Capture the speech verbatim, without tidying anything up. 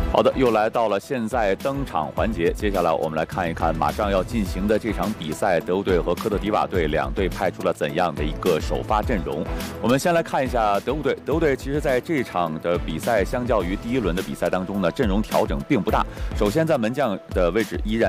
好的，又来到了现在登场环节。接下来我们来看一看马上要进行的这场比赛，德国队和科特迪瓦队两队派出了怎样的一个首发阵容。我们先来看一下德国队。德国队其实在这场的比赛，相较于第一轮的比赛当中呢，阵容调整并不大。首先在门将的位置依然